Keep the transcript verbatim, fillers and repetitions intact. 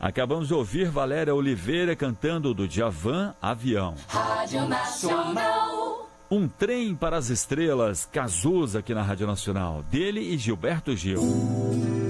Acabamos de ouvir Valéria Oliveira cantando do Djavan, Avião. Rádio Nacional. Um Trem para as Estrelas, Cazuza aqui na Rádio Nacional, dele e Gilberto Gil.